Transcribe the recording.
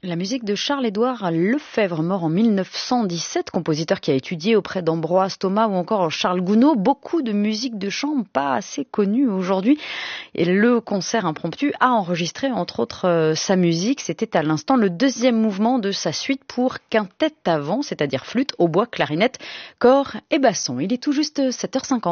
La musique de Charles-Édouard Lefebvre, mort en 1917, compositeur qui a étudié auprès d'Ambroise Thomas ou encore Charles Gounod. Beaucoup de musique de chambre pas assez connue aujourd'hui. Et le concert impromptu a enregistré entre autres sa musique. C'était à l'instant le deuxième mouvement de sa suite pour quintette à vent, c'est-à-dire flûte, hautbois, clarinette, cor et basson. Il est tout juste 7h50.